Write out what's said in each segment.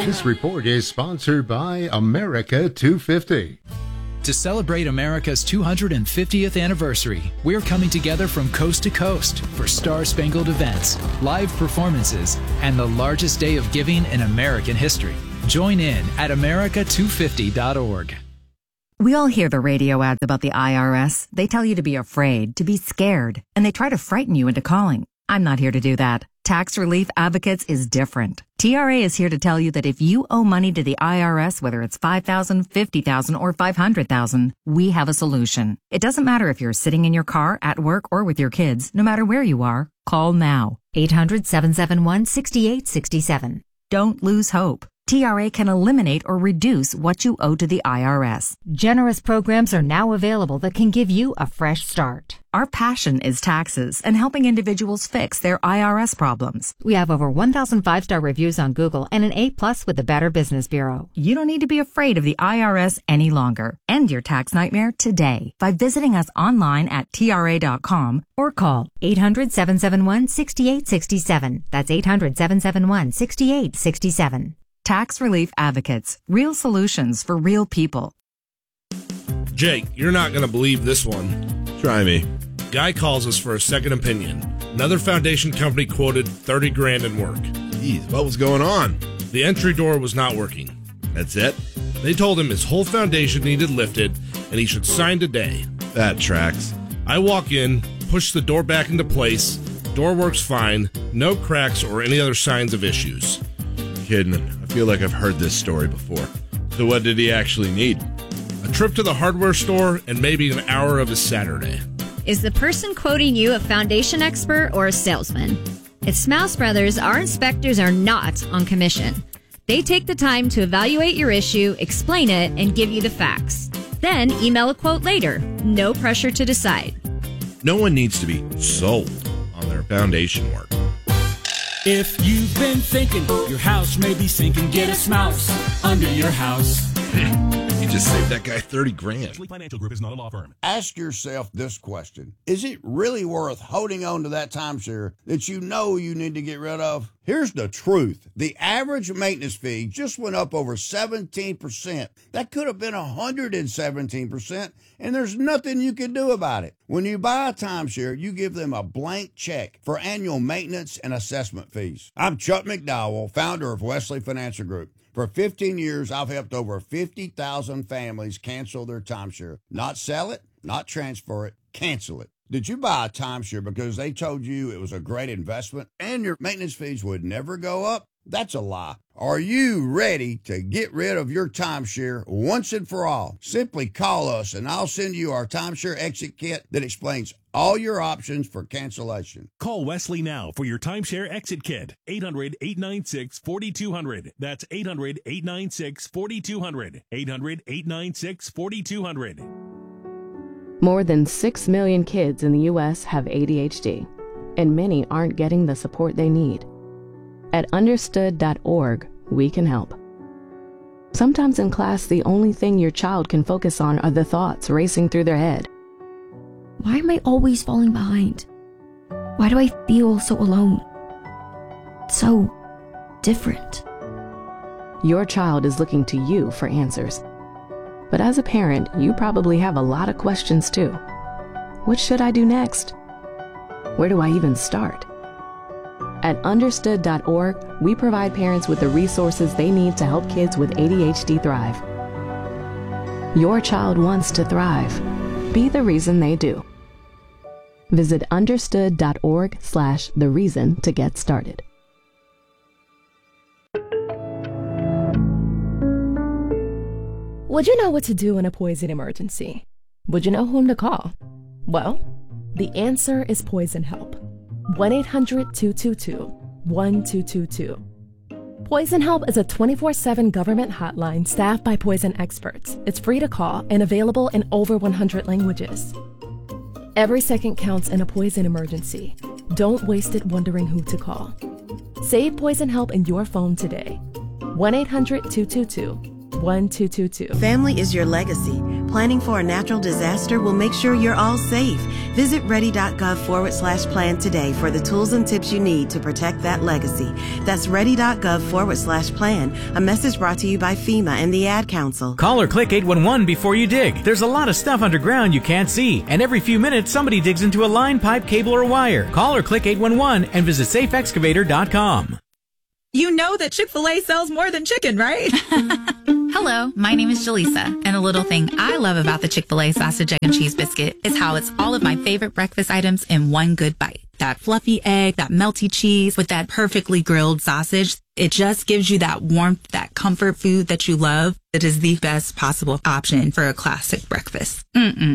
This report is sponsored by America 250. To celebrate America's 250th anniversary, we're coming together from coast to coast for star-spangled events, live performances, and the largest day of giving in American history. Join in at america250.org. We all hear the radio ads about the IRS. They tell you to be afraid, to be scared, and they try to frighten you into calling. I'm not here to do that. Tax Relief Advocates is different. TRA is here to tell you that if you owe money to the IRS, whether it's $5,000, $50,000, or $500,000, we have a solution. It doesn't matter if you're sitting in your car, at work, or with your kids. No matter where you are, call now. 800-771-6867. Don't lose hope. TRA can eliminate or reduce what you owe to the IRS. Generous programs are now available that can give you a fresh start. Our passion is taxes and helping individuals fix their IRS problems. We have over 1,000 five-star reviews on Google and an A+ with the Better Business Bureau. You don't need to be afraid of the IRS any longer. End your tax nightmare today by visiting us online at TRA.com or call 800-771-6867. That's 800-771-6867. Tax Relief Advocates. Real solutions for real people. Jake, you're not going to believe this one. Try me. Guy calls us for a second opinion. Another foundation company quoted $30,000 in work. Jeez, what was going on? The entry door was not working. That's it? They told him his whole foundation needed lifted and he should sign today. That tracks. I walk in, push the door back into place. Door works fine. No cracks or any other signs of issues. Kidding. I feel like I've heard this story before. So what did he actually need? A trip to the hardware store and maybe an hour of his Saturday. Is the person quoting you a foundation expert or a salesman? At Smouse Brothers, our inspectors are not on commission. They take the time to evaluate your issue, explain it, and give you the facts. Then email a quote later. No pressure to decide. No one needs to be sold on their foundation work. If you've been thinking your house may be sinking, get a Smouse under your house. You just saved that guy $30,000. Financial Group is not a law firm. Ask yourself this question. Is it really worth holding on to that timeshare that you know you need to get rid of? Here's the truth. The average maintenance fee just went up over 17%. That could have been 117%, and there's nothing you can do about it. When you buy a timeshare, you give them a blank check for annual maintenance and assessment fees. I'm Chuck McDowell, founder of Wesley Financial Group. For 15 years, I've helped over 50,000 families cancel their timeshare. Not sell it, not transfer it, cancel it. Did you buy a timeshare because they told you it was a great investment and your maintenance fees would never go up? That's a lie. Are you ready to get rid of your timeshare once and for all? Simply call us and I'll send you our timeshare exit kit that explains all your options for cancellation. Call Wesley now for your timeshare exit kit. 800-896-4200. That's 800-896-4200. 800-896-4200. More than 6 million kids in the U.S. have ADHD, and many aren't getting the support they need. At understood.org, we can help. Sometimes in class, the only thing your child can focus on are the thoughts racing through their head. Why am I always falling behind? Why do I feel so alone? So different. Your child is looking to you for answers. But as a parent, you probably have a lot of questions too. What should I do next? Where do I even start? At understood.org, we provide parents with the resources they need to help kids with ADHD thrive. Your child wants to thrive. Be the reason they do. Visit understood.org/thereason to get started. Would you know what to do in a poison emergency? Would you know whom to call? Well, the answer is Poison Help. 1-800-222-1222. Poison Help is a 24/7 government hotline staffed by poison experts. It's free to call and available in over 100 languages. Every second counts in a poison emergency. Don't waste it wondering who to call. Save Poison Help in your phone today. 1-800-222-1222. Family is your legacy. Planning for a natural disaster will make sure you're all safe. Visit ready.gov/plan today for the tools and tips you need to protect that legacy. That's ready.gov/plan. A message brought to you by FEMA and the Ad Council. Call or click 811 before you dig. There's a lot of stuff underground you can't see, and every few minutes somebody digs into a line, pipe, cable, or wire. Call or click 811 and visit safeexcavator.com. You know that Chick-fil-A sells more than chicken, right? Hello, my name is Jaleesa, and a little thing I love about the Chick-fil-A sausage, egg, and cheese biscuit is how it's all of my favorite breakfast items in one good bite. That fluffy egg, that melty cheese with that perfectly grilled sausage. It just gives you that warmth, that comfort food that you love. It is the best possible option for a classic breakfast.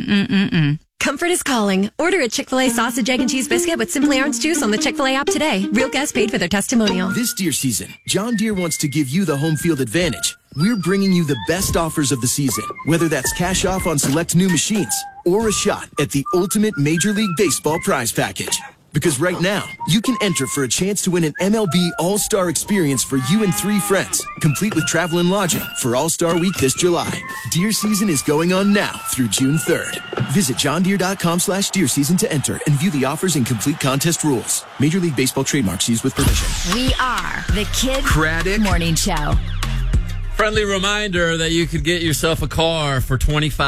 Comfort is calling. Order a Chick-fil-A sausage, egg, and cheese biscuit with Simply Orange Juice on the Chick-fil-A app today. Real guests paid for their testimonial. This deer season, John Deere wants to give you the home field advantage. We're bringing you the best offers of the season, whether that's cash off on select new machines or a shot at the ultimate Major League Baseball prize package. Because right now, you can enter for a chance to win an MLB All-Star experience for you and 3 friends, complete with travel and lodging for All-Star Week this July. Deer season is going on now through June 3rd. Visit johndeere.com/deer season to enter and view the offers and complete contest rules. Major League Baseball trademarks used with permission. We are the Kid Craddock Morning Show. Friendly reminder that you could get yourself a car for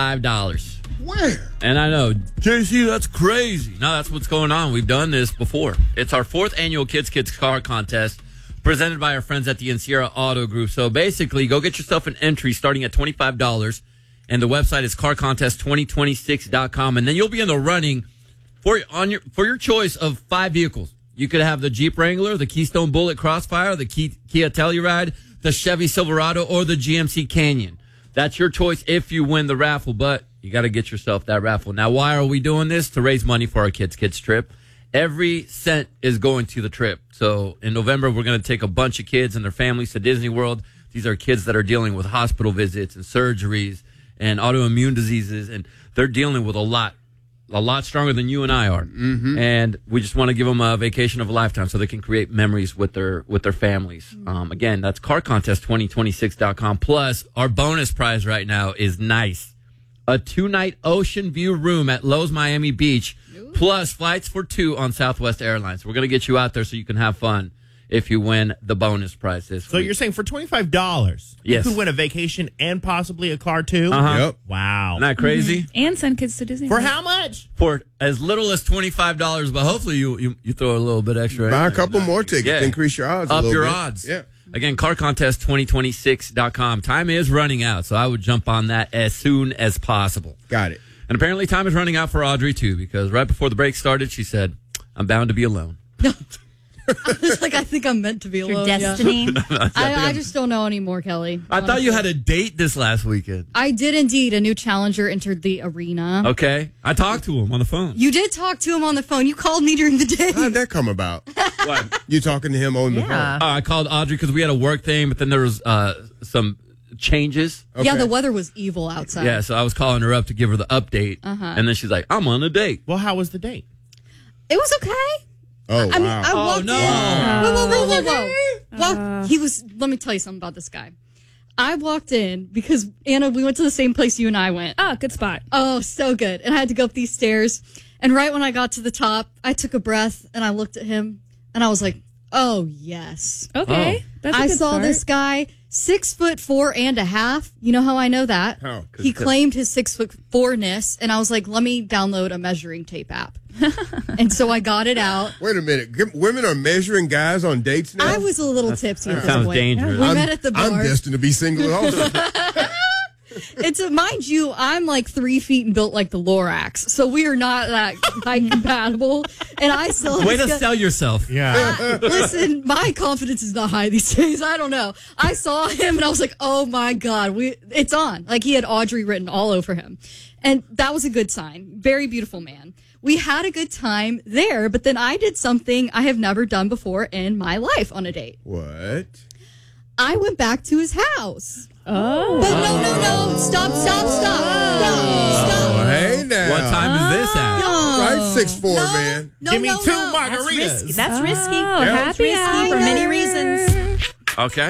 $25. Where? And I know, JC, that's crazy. No, that's what's going on. We've done this before. It's our 4th annual Kids Car Contest presented by our friends at the Encierra Auto Group. So basically, go get yourself an entry starting at $25, and the website is carcontest2026.com, and then you'll be in the running for your choice of 5 vehicles. You could have the Jeep Wrangler, the Keystone Bullet Crossfire, the Kia Telluride, the Chevy Silverado, or the GMC Canyon. That's your choice if you win the raffle, but you got to get yourself that raffle. Now, why are we doing this? To raise money for our kids' trip. Every cent is going to the trip. So in November, we're going to take a bunch of kids and their families to Disney World. These are kids that are dealing with hospital visits and surgeries and autoimmune diseases, and they're dealing with a lot stronger than you and I are. Mm-hmm. And we just want to give them a vacation of a lifetime so they can create memories with their families. Again, that's carcontest2026.com. Plus, our bonus prize right now is nice. A 2-night ocean view room at Lowe's Miami Beach, plus flights for 2 on Southwest Airlines. We're going to get you out there so you can have fun if you win the bonus prize this week. So you're saying for $25, yes, you could win a vacation and possibly a car too? Uh-huh. Yep. Wow. Isn't that crazy? Mm-hmm. And send kids to Disney. For how much? For as little as $25, but hopefully you throw a little bit extra. Buy a couple more tickets, increase your odds Up your bit. odds. Yeah. Again, carcontest2026.com. Time is running out, so I would jump on that as soon as possible. Got it. And apparently time is running out for Audrey, too, because right before the break started, she said, I'm bound to be alone. I was like, I think I'm meant to be alone. Your destiny? Yeah. I just don't know anymore, Kelly. I thought you had a date this last weekend. I did indeed. A new challenger entered the arena. Okay. I talked to him on the phone. You did talk to him on the phone. You called me during the day. How'd that come about? What? You talking to him on the phone? I called Audrey because we had a work thing, but then there was some changes. Okay. Yeah, the weather was evil outside. Yeah, so I was calling her up to give her the update. Uh-huh. And then she's like, I'm on a date. Well, how was the date? It was okay. Oh, I mean, I walked no. in. Whoa. He was, let me tell you something about this guy. I walked in because, Anna, we went to the same place you and I went. Oh, good spot. Oh, so good. And I had to go up these stairs. And right when I got to the top, I took a breath and I looked at him and I was like, oh, yes. Okay. That's a I good saw start. this guy 6'4.5". You know how I know that? How? He claimed his 6'4"-ness, and I was like, let me download a measuring tape app. And so I got it out. Wait a minute. Women are measuring guys on dates now? I was a little tipsy at this sounds point. dangerous. We met at the bar. I'm destined to be single also. Mind you, I'm like 3 feet and built like the Lorax, so we are not that height compatible. And I still way to sell yourself. Yeah. Listen, my confidence is not high these days. I don't know. I saw him and I was like, oh my God, it's on. Like he had Audrey written all over him. And that was a good sign. Very beautiful man. We had a good time there, but then I did something I have never done before in my life on a date. What? I went back to his house. Oh. But no. Stop. No, stop. Oh, hey now. What time is this at? Right, 6'4", man. Give me 2 margaritas. That's risky. Oh, That's risky for many reasons. Okay.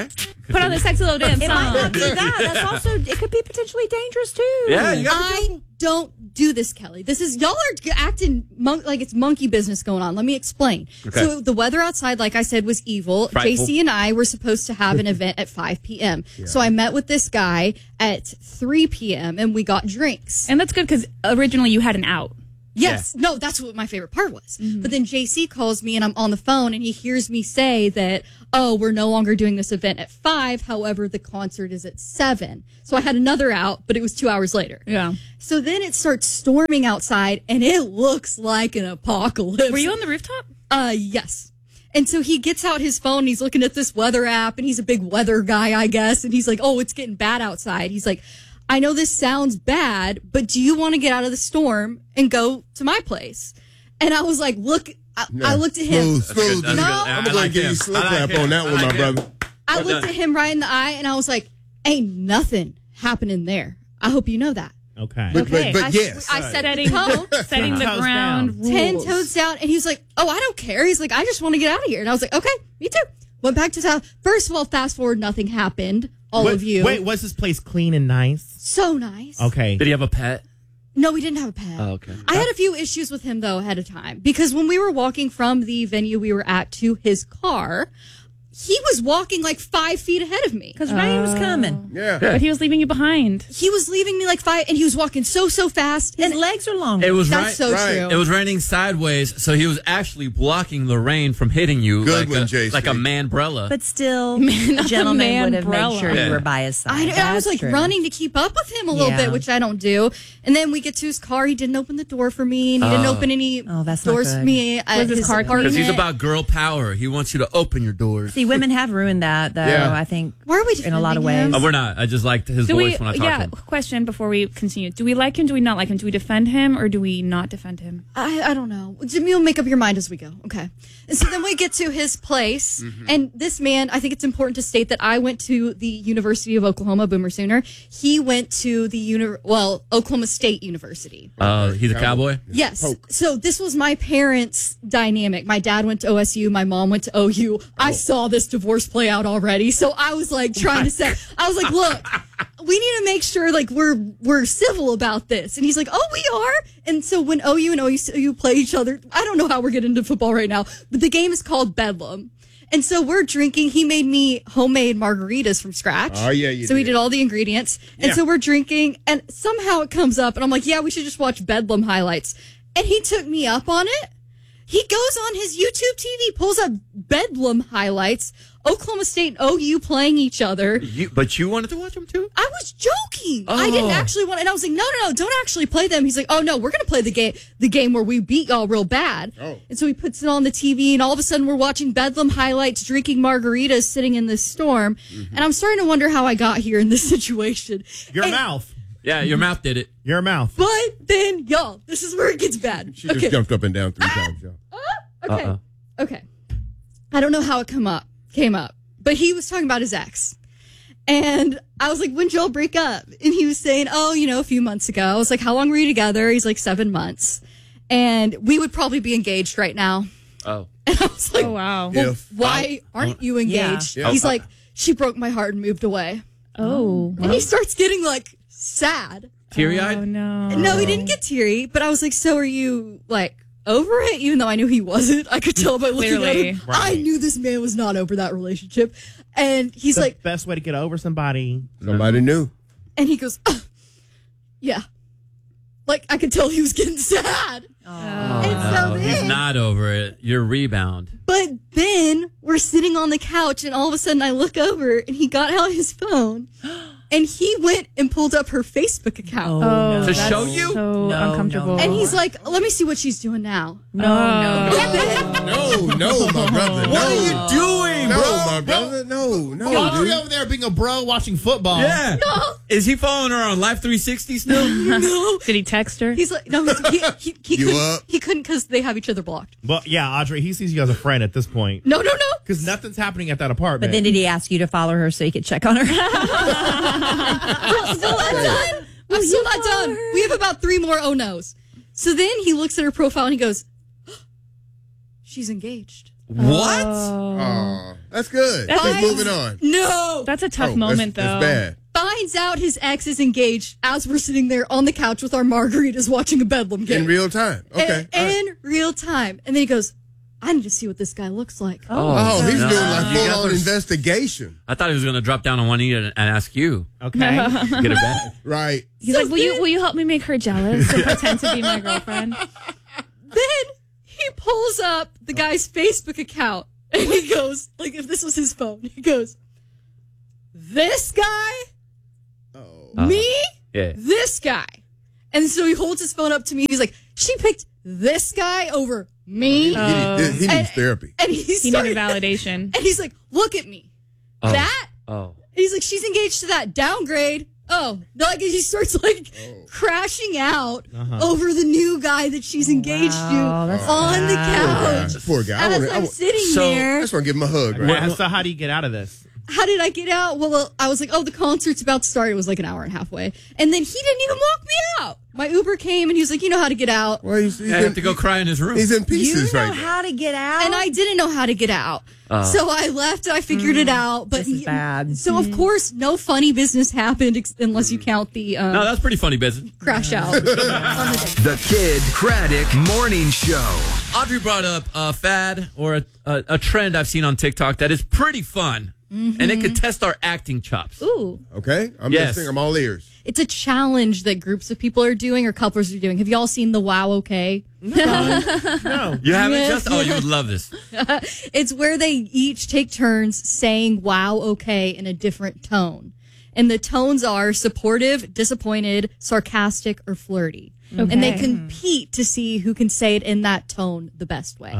Put on the sexy little dance It song. might not be that. That's also, it could be potentially dangerous too. Yeah, you gotta I don't do this, Kelly. This is, y'all are acting like it's monkey business going on. Let me explain. Okay. So the weather outside, like I said, was evil. Frightful. JC and I were supposed to have an event at 5 p.m. So I met with this guy at 3 p.m. and we got drinks. And that's good because originally you had an out. Yes. No, that's what my favorite part was. But then JC calls me and I'm on the phone and he hears me say that, oh, we're no longer doing this event at 5. However, the concert is at 7. So I had another out, but it was 2 hours later. Yeah. So then it starts storming outside and it looks like an apocalypse. Were you on the rooftop? Yes. And so he gets out his phone and he's looking at this weather app and he's a big weather guy, I guess. And he's like, oh, it's getting bad outside. He's like, I know this sounds bad, but do you want to get out of the storm and go to my place? And I was like, look, I looked at him. Smooth. I'm going to give you slip clap on that one, my brother. I looked at him right in the eye and I was like, ain't nothing happening there. I hope you know that. Okay. But yes. I said setting the ground rules. 10 toes down. And he was like, oh, I don't care. He's like, I just want to get out of here. And I was like, okay, me too. Went back to town. First of all, fast forward, nothing happened. All of you. Wait, was this place clean and nice? So nice. Okay. Did he have a pet? No, we didn't have a pet. Oh, okay. I had a few issues with him, though, ahead of time. Because when we were walking from the venue we were at to his car, he was walking like 5 feet ahead of me. Because rain was coming. Yeah. But he was leaving you behind. He was leaving me like 5, and he was walking so fast. His legs are long. It was That's so true. It was raining sideways, so he was actually blocking the rain from hitting you. Good like one, JC. Like a man-brella. But still, the gentleman would have made sure you were by his side. I was like True. running to keep up with him a little Yeah. bit, which I don't do. And then we get to his car. He didn't open the door for me, and he didn't open any that's not doors for good. me at his Because apartment. he's about girl power. He wants you to open your doors. See, women have ruined that, though, Yeah. I think, Why are we in a lot of defending ways. him? We're not. I just liked his voice when I talked to him. Question before we continue. Do we like him? Do we not like him? Do we defend him or do we not defend him? I don't know. You'll make up your mind as we go. Okay. And so then we get to his place. And this man, I think it's important to state that I went to the University of Oklahoma, Boomer Sooner. He went to the Oklahoma State University. He's a cowboy? Yes. So this was my parents' dynamic. My dad went to OSU. My mom went to OU. I saw this divorce play out already. So I was like trying to say, I was like, look, we need to make sure like we're civil about this. And he's like, oh, we are. And so when OU and OSU play each other, I don't know how we're getting into football right now, but the game is called Bedlam. And so we're drinking. He made me homemade margaritas from scratch. Oh, yeah, you So he did. did all the ingredients. And so we're drinking, and somehow it comes up, and I'm like, yeah, we should just watch Bedlam highlights. And he took me up on it. He goes on his YouTube TV, pulls up Bedlam highlights, Oklahoma State and OU playing each other. But you wanted to watch him too? I was joking. I didn't actually want, and I was like, no, don't actually play them. He's like, oh no, we're gonna play the game where we beat y'all real bad. And so he puts it on the TV, and all of a sudden we're watching Bedlam highlights, drinking margaritas, sitting in this storm, and I'm starting to wonder how I got here in this situation. Your mouth. Yeah, your mouth did it. Your mouth. But then, y'all, this is where it gets bad. She just jumped up and down 3 times, y'all. Okay. Okay. I don't know how it came up, but he was talking about his ex. And I was like, when did y'all break up? And he was saying, oh, a few months ago. I was like, how long were you together? He's like, 7 months. And we would probably be engaged right now. Oh. And I was like, oh, wow. Well, why aren't you engaged? Yeah. He's like, she broke my heart and moved away. Oh. And he starts getting like sad. Teary-eyed? Oh, no. No, he didn't get teary, but I was like, so are you like over it? Even though I knew he wasn't. I could tell by looking at Clearly. him. I knew this man was not over that relationship. And he's The like, best way to get over somebody. Somebody knew. and he goes, yeah. Like I could tell he was getting sad. And so He's then, not over it. Your rebound. but then we're sitting on the couch, and all of a sudden I look over, and he got out his phone. And he went and pulled up her Facebook account. Oh, To that's show you? so No, uncomfortable. And he's like, let me see what she's doing now. No. No, my brother. What are you doing, No, bro? my brother. No, Audrey dude. over there being a bro watching football. Yeah. Is he following her on Life 360 still? No. Did he text her? He's like, no, he You couldn't, up? he couldn't because they have each other blocked. But yeah, Audrey, he sees you as a friend at this point. No. Because nothing's happening at that apartment. But then did he ask you to follow her so you could check on her? I'm still not done. I'm still not done. We have about 3 more oh no's. So then he looks at her profile and he goes, she's engaged. What? Oh, that's good. That's moving on. No. That's a tough moment, though. That's bad. Finds out his ex is engaged as we're sitting there on the couch with our margaritas watching a Bedlam game. In real time. Okay. In real time. And then he goes, I need to see what this guy looks like. Oh, he's doing like full-on investigation. I thought he was going to drop down on one knee and ask you. Okay. Get it back. Right. He's like, will you help me make her jealous and pretend to be my girlfriend? Then he pulls up the guy's Facebook account and he goes, like if this was his phone, he goes, this guy? Me? Yeah. This guy. And so he holds his phone up to me. He's like, she picked this guy over me. He needs therapy. And he needed validation. And he's like, look at me. That? Oh. He's like, she's engaged to that. Downgrade. Oh. No, like he starts like crashing out over the new guy that she's engaged to on the couch. Poor guy. As I'm sitting there. I just want to give him a hug. Right? So how do you get out of this? How did I get out? Well, I was like, the concert's about to start. It was like an hour and a half away. And then he didn't even walk me out. My Uber came and he was like, you know how to get out. Well, I have to go cry in his room. He's in pieces right now. How to get out? And I didn't know how to get out. So I left and I figured it out. But this is bad. So, of course, no funny business happened unless you count the no, that's pretty funny business. Crash out. The Kid Craddock Morning Show. Audrey brought up a fad or a trend I've seen on TikTok that is pretty fun. And it could test our acting chops. Ooh. Okay. I'm listening. I'm all ears. It's a challenge that groups of people are doing or couples are doing. Have y'all seen the Wow Okay? No. You haven't just? Oh, you would love this. It's where they each take turns saying wow okay in a different tone. And the tones are supportive, disappointed, sarcastic, or flirty. Okay. And they compete to see who can say it in that tone the best way.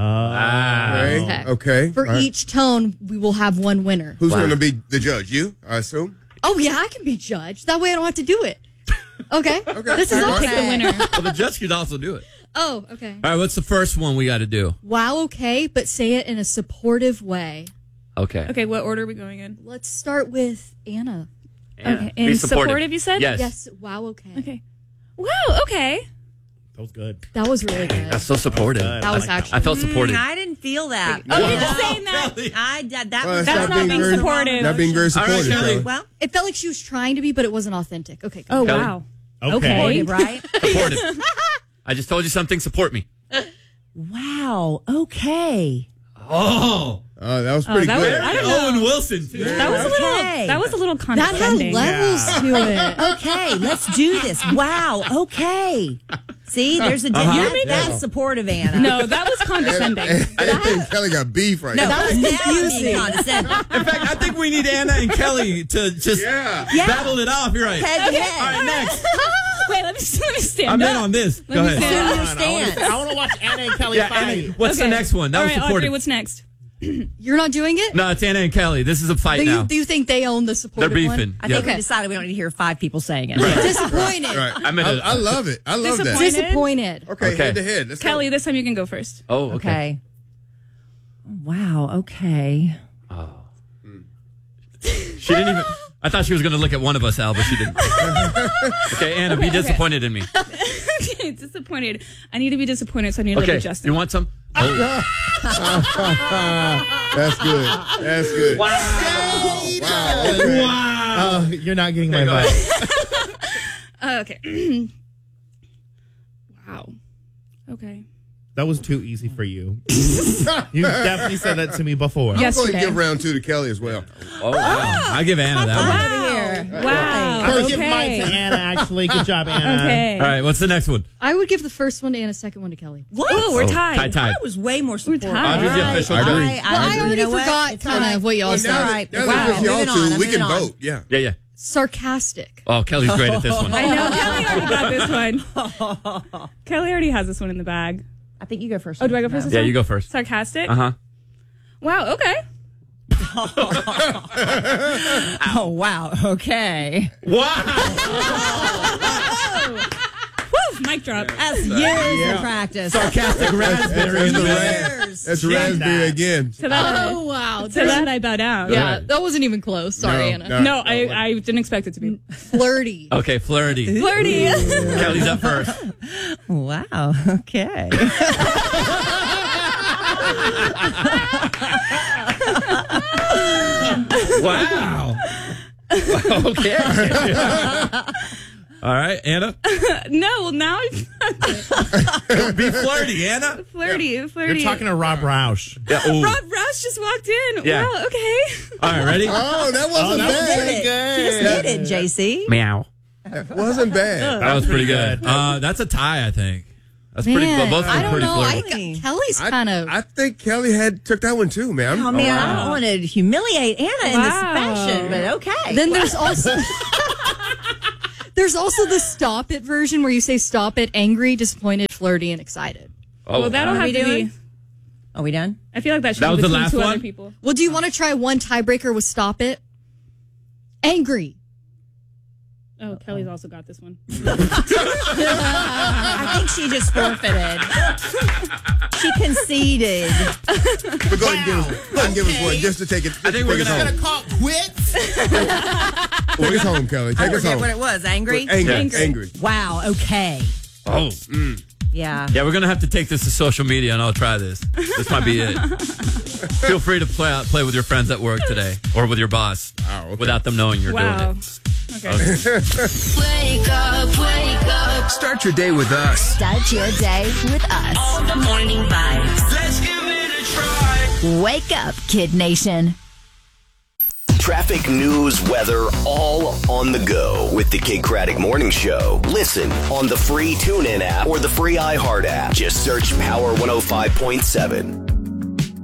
Okay. For each tone, we will have one winner. Who's going to be the judge? You, I assume? Oh, yeah, I can be judged. That way I don't have to do it. Okay? This is I'll awesome. pick the winner. Well, the judge could also do it. Oh, okay. All right, what's the first one we got to do? Wow, okay, but say it in a supportive way. Okay. Okay, what order are we going in? Let's start with Anna. Okay, and supportive, you said? Yes. Yes, wow, okay. Okay. Wow, okay. That was good. That was really good. That's so supportive. That was actually. I felt supported. I didn't feel that. Oh, you're just saying that. That's not being supportive. Not being very supportive. All right, Kelly. Well, it felt like she was trying to be, but it wasn't authentic. Okay. Oh, Kelly. wow. Okay. right? Supportive. I just told you something. Support me. Wow. Okay. Oh. That was pretty good. Owen Wilson, too. That was a little That had condescending. levels to it. Okay, let's do this. Wow. Okay. See, there's a difference. That's supportive, Anna. No, that was condescending. I didn't think Kelly got beef right No, now. that was confusing. Condescending. In fact, I think we need Anna and Kelly to just battle it off. You're right. Head to Okay. head. All right, next. Wait, let me stand I'm up. in on this. Go ahead. I want to watch Anna and Kelly fight. Anna, what's the next one? That All was right, Audrey, supportive. what's next? You're not doing it? No, it's Anna and Kelly. This is a fight now. Do you think they own the supportive They're beefing. one? I think we decided we don't need to hear 5 people saying it. Right. Disappointed. Right. I love it. I love that. Disappointed. Okay, head to head. Let's Kelly, this time you can go first. Oh, okay. Wow. Okay. She didn't even. I thought she was going to look at one of us, Al, but she didn't. Okay, Anna, be disappointed in me. Okay, disappointed. I need to be disappointed, so I need to Okay, live with Justin. you want some? That's good. That's good. Wow. Okay. Wow. You're not getting my vibe. Okay. Wow. Okay. That was too easy for you. You definitely said that to me before. I'm going to give round 2 to Kelly as well. Oh, wow. I give Anna that one. Wow. I'll give mine to Anna, actually. Good job, Anna. Okay. All right, what's the next one? I would give the first one to Anna, second one to Kelly. What? Oh, we're tied. Tie. I was way more supportive. Audrey's the official judge. I already forgot kind of what y'all said. Now that it's y'all two, we can vote. Yeah. Yeah. Sarcastic. Oh, Kelly's great at this one. I know. Kelly already got this one. Kelly already has this one in the bag. I think you go first. Oh, do I go first? Yeah, you go first. Sarcastic? Uh-huh. Wow, okay. Oh, wow. Okay. Wow. Woo, mic drop. That's years of practice. Sarcastic raspberry in the red. That's raspberry again. To that, Oh, wow. to that I bow down. Yeah, that wasn't even close. Sorry, Anna. No, I didn't expect it to be. Flirty. Okay, flirty. Flirty. Kelly's up first. Wow. Okay. Wow. Okay. All right, Anna. No, well, now Be flirty, Anna. flirty. You're talking to Rob Roush. Yeah. Ooh. Rob Roush just walked in. Yeah. Wow, okay. All right, ready? Oh, that wasn't bad. You just did it, JC. Meow. Wasn't bad. That was pretty good. That's a tie, I think. That's pretty. Both I are don't pretty know. flirty. Kelly's kind of. I think Kelly took that one too, man. Oh, man, I don't want to humiliate Anna in this fashion, but okay. Then there's also there's also the stop it version where you say stop it, angry, disappointed, flirty, and excited. Well, that'll have to be. Are we done? I feel like that should That be was the between last two one? other people. Well, do you want to try one tiebreaker with stop it? Angry. Oh, Kelly's also got this one. I think she just forfeited. She conceded. But go ahead and give us one just to take it. I think we're gonna call quits. Take us home, Kelly. Take I us forget home. what it was. Angry? Angry. Wow, okay. Oh. Yeah. Yeah, we're gonna have to take this to social media, and I'll try this. This might be it. Feel free to play with your friends at work today, or with your boss, without them knowing you're doing it. Okay. Wake up, wake up. Start your day with us. Start your day with us. On the morning vibes. Let's give it a try. Wake up, Kid Nation. Traffic, news, weather, all on the go with the Kid Craddock Morning Show. Listen on the free TuneIn app or the free iHeart app. Just search Power 105.7.